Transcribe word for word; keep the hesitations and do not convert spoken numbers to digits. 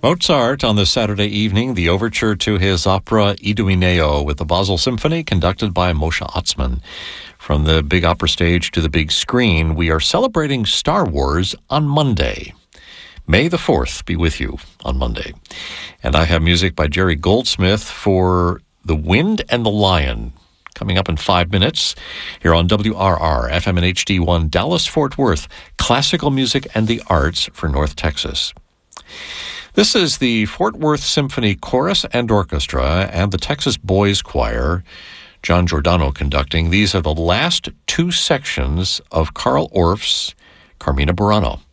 Mozart on this Saturday evening, the overture to his opera Idomeneo with the Basel Symphony, conducted by Moshe Atzman. From the big opera stage to the big screen, we are celebrating Star Wars on Monday. May the fourth be with you on Monday. And I have music by Jerry Goldsmith for The Wind and the Lion, coming up in five minutes here on W R R, F M and H D one, Dallas-Fort Worth, classical music and the arts for North Texas. This is the Fort Worth Symphony Chorus and Orchestra and the Texas Boys Choir, John Giordano conducting. These are the last two sections of Carl Orff's Carmina Burana.